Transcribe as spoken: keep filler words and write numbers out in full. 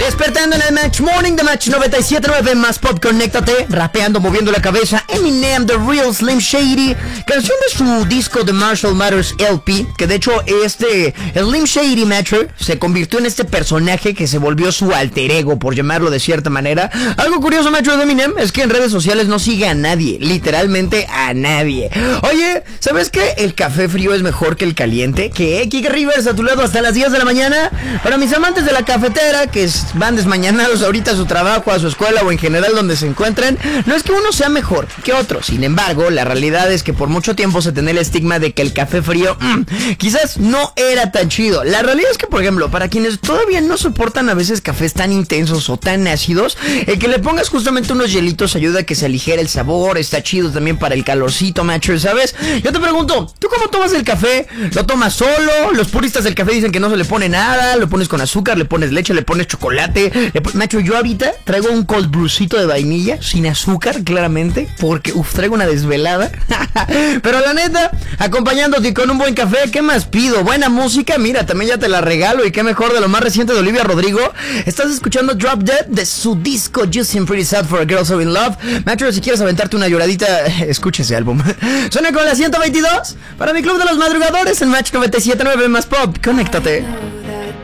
Despertando en el Match Morning de Match noventa y siete punto nueve más pop, conéctate, rapeando, moviendo la cabeza, Eminem, The Real Slim Shady, canción de su disco The Marshall Mathers L P, que de hecho este Slim Shady Matcher se convirtió en este personaje que se volvió su alter ego, por llamarlo de cierta manera. Algo curioso, Matcher, de Eminem, es que en redes sociales no sigue a nadie, literalmente a nadie. Oye, ¿sabes qué? El café frío es mejor que el caliente. ¿Qué? Kike Rivers a tu lado hasta las diez de la mañana. Para mis amantes de la cafetera, que van desmañanados ahorita a su trabajo, a su escuela o en general donde se encuentren, no es que uno sea mejor que otro. Sin embargo, la realidad es que por mucho tiempo se tenía el estigma de que el café frío mmm, quizás no era tan chido. La realidad es que, por ejemplo, para quienes todavía no soportan a veces cafés tan intensos o tan ácidos, el que le pongas justamente unos hielitos ayuda a que se aligere el sabor. Está chido también para el calorcito, macho, ¿sabes? Yo te pregunto, ¿tú cómo tomas el café? ¿Lo tomas solo? Los puristas del café dicen que no se le pone nada. Lo pones con azúcar, le pones leche, le pones chocolate. Le pon... Macho, yo ahorita traigo un cold brewcito de vainilla sin azúcar, claramente, porque uf, traigo una desvelada. Pero la neta, acompañándote con un buen café, ¿qué más pido? Buena música, mira, también ya te la regalo. Y qué mejor de lo más reciente de Olivia Rodrigo. Estás escuchando Drop Dead de su disco Just Seem Pretty Sad for a Girl So In Love. Macho, si quieres aventarte una lloradita, escucha ese álbum. Suena con la ciento veintidós para mi club de los madrugadores, el Match noventa y siete punto nueve más pop. Conéctate.